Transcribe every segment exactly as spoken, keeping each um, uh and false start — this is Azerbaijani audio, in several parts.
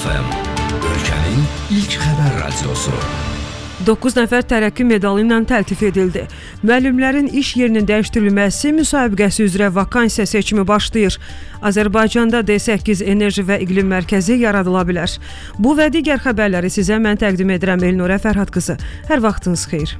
F M, ölkənin ilk xəbər radiosu. doqquz nəfər tərəqqi medalı ilə təltif edildi. Müəllimlərin iş yerinin dəyişdirilməsi müsabiqəsi üzrə vakansiya seçimi başlayır. Azərbaycanda D səkkiz Enerji və İqlim Mərkəzi yaradıla bilər. Bu və digər xəbərləri sizə mən təqdim edirəm Elnurə Fərhad qızı. Hər vaxtınız xeyir.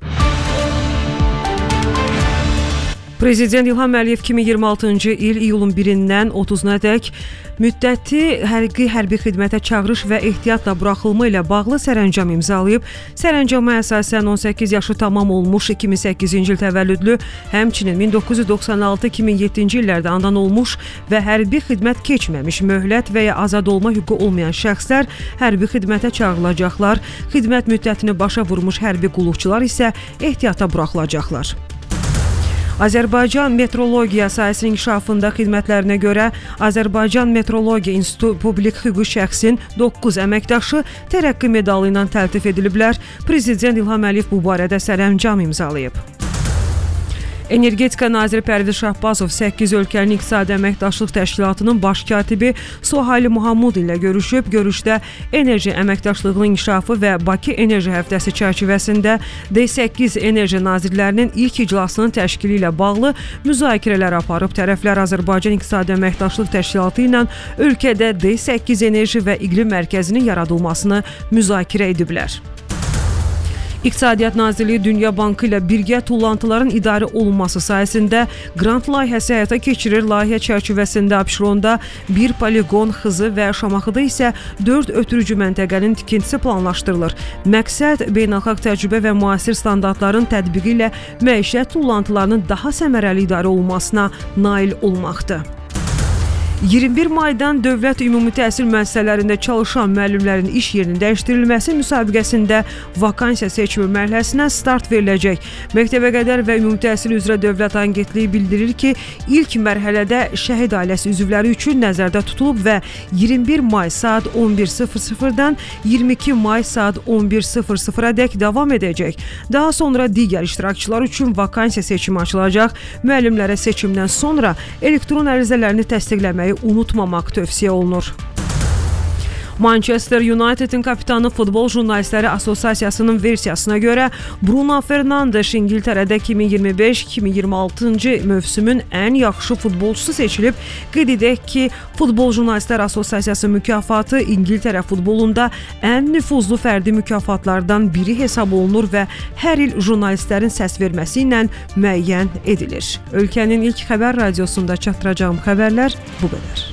Prezident İlham Əliyev iki min iyirmi altıncı il iyulun birindən otuzuna dək müddəti hərbi hərbi xidmətə çağırış və ehtiyatla buraxılma ilə bağlı sərəncam imzalayıb. Sərəncama əsasən on səkkiz yaşı tamam olmuş iki min səkkizinci il təvəllüdlü, həmçinin min doqquz yüz doxsan altı iki min yeddinci illərdə anadan olmuş və hərbi xidmət keçməmiş, möhlət və ya azad olma hüququ olmayan şəxslər hərbi xidmətə çağırılacaqlar. Xidmət müddətini başa vurmuş hərbi qulluqçular isə ehtiyata buraxılacaqlar. Azərbaycan Metrologiya sahəsinin inkişafında xidmətlərinə görə Azərbaycan Metrologiya İnstitutu publik hüquqi şəxsin doqquz əməkdaşı tərəqqi medalı ilə təltif ediliblər. Prezident İlham Əliyev bu barədə sərəncam imzalayıb. Energetika naziri Pərviz Şahbazov səkkiz ölkənin İqtisadi Əməkdaşlıq Təşkilatının baş katibi Suhayli Muhammud ilə görüşüb. Görüşdə enerji əməkdaşlığının inkişafı və Bakı Enerji Həftəsi çərçivəsində D səkkiz Enerji nazirlərinin ilk iclasının təşkili ilə bağlı müzakirələr aparıb. Tərəflər Azərbaycan İqtisadi Əməkdaşlıq Təşkilatı ilə ölkədə D səkkiz Enerji və İqlim Mərkəzinin yaradılmasını müzakirə ediblər. İqtisadiyyat Nazirliyi Dünya Bankı ilə birgə tullantıların idarə olunması sayəsində qrant layihəsi həyata keçirir. Layihə çərçivəsində Abşeronda bir poliqon, Xızı və Şamaxıda isə dörd ötürücü məntəqənin tikintisi planlaşdırılır. Məqsəd beynəlxalq təcrübə və müasir standartların tətbiqi ilə məişət tullantılarının daha səmərəli idarə olunmasına nail olmaqdır. iyirmi bir maydan dövlət ümumi təhsil müəssisələrində çalışan müəllimlərin iş yerinin dəyişdirilməsi müsabiqəsində vakansiya seçimi mərhələsinə start veriləcək. Məktəbəqədər və ümumi təhsil üzrə Dövlət Agentliyi bildirir ki, ilk mərhələdə şəhid ailəsi üzvləri üçün nəzərdə tutulub və iyirmi bir may saat on bir sıfır sıfırdan iyirmi iki may saat on bir sıfır sıfıra dək davam edəcək. Daha sonra digər iştirakçılar üçün vakansiya seçimi açılacaq. Müəllimlərə seçimdən sonra elektron ərizələrini təsdiqləməyi unutmamaq tövsiyə olunur. Manchester United'in kapitanı Futbol Jurnalistləri Assosiasiyasının versiyasına görə Bruno Fernandes İngiltərədə iki min iyirmi beş iki min iyirmi altıncı mövsümün ən yaxşı futbolçusu seçilib. Qeyd edək ki, Futbol Jurnalistləri Assosiasiyası mükafatı İngiltərə futbolunda ən nüfuzlu fərdi mükafatlardan biri hesab olunur və hər il jurnalistlərin səs verməsi ilə müəyyən edilir. Ölkənin ilk xəbər radiosunda çatdıracağım xəbərlər bu qədər.